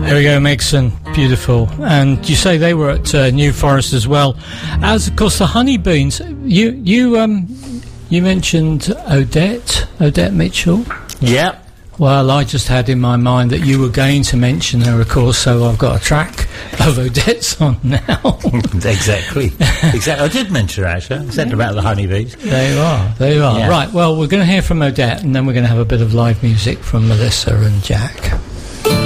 There we go, Megson. Beautiful. And you say they were at New Forest as well. As, of course, the Honeybeans. You mentioned Odette Mitchell. Yeah. Well, I just had in my mind that you were going to mention her, of course, so I've got a track of Odette's on now. Exactly. I did mention her, actually. I said about the Honeybees. There you are. Yeah. Right, well, we're going to hear from Odette, and then we're going to have a bit of live music from Melissa and Jack.